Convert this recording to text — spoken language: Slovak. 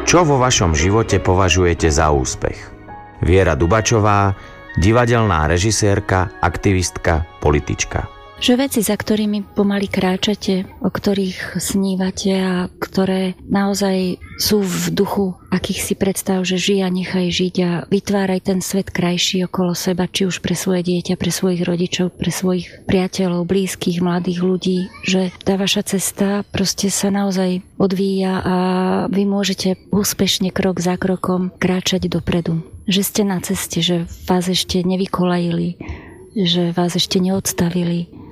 Čo vo vašom živote považujete za úspech? Viera Dubačová, divadelná režisérka, aktivistka, politička. Že veci, za ktorými pomaly kráčate, o ktorých snívate a ktoré naozaj sú v duchu akýchsi predstav, že žij a nechaj žiť a vytváraj ten svet krajší okolo seba, či už pre svoje dieťa, pre svojich rodičov, pre svojich priateľov, blízkych, mladých ľudí, že tá vaša cesta proste sa naozaj odvíja a vy môžete úspešne krok za krokom kráčať dopredu. Že ste na ceste, že vás ešte nevykolajili, že vás ešte neodstavili.